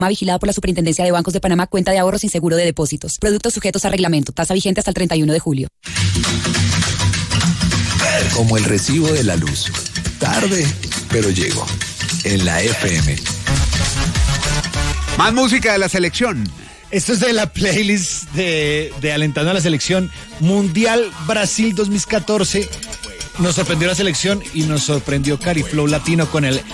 Vigilado por la Superintendencia de Bancos de Panamá. Cuenta de ahorro sin seguro de depósitos. Productos sujetos a reglamento. Tasa vigente hasta el 31 de julio. Como el recibo de la luz. Tarde, pero llego. En la FM. Más música de la selección. Esto es de la playlist de Alentando a la Selección Mundial Brasil 2014. Nos sorprendió la selección y nos sorprendió Cari Flow Latino con el